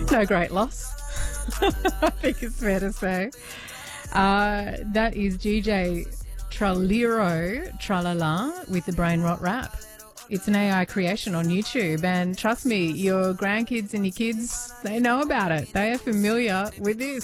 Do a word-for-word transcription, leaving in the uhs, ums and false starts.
No great loss, I think it's fair to say. Uh, that is G J Traliro Tralala with the Brain Rot Rap. It's an A I creation on YouTube, and trust me, your grandkids and your kids, they know about it. They are familiar with this.